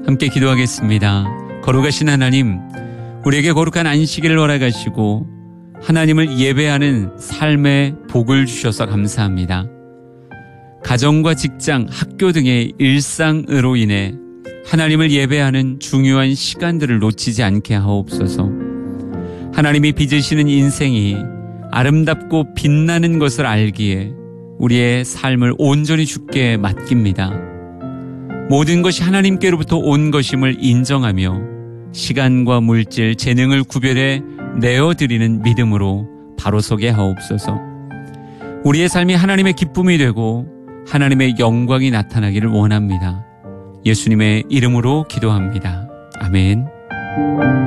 함께 기도하겠습니다. 거룩하신 하나님, 우리에게 거룩한 안식일을 허락하시고 하나님을 예배하는 삶의 복을 주셔서 감사합니다. 가정과 직장, 학교 등의 일상으로 인해 하나님을 예배하는 중요한 시간들을 놓치지 않게 하옵소서. 하나님이 빚으시는 인생이 아름답고 빛나는 것을 알기에 우리의 삶을 온전히 주께 맡깁니다. 모든 것이 하나님께로부터 온 것임을 인정하며 시간과 물질, 재능을 구별해 내어드리는 믿음으로 바로 서게 하옵소서. 우리의 삶이 하나님의 기쁨이 되고 하나님의 영광이 나타나기를 원합니다. 예수님의 이름으로 기도합니다. 아멘.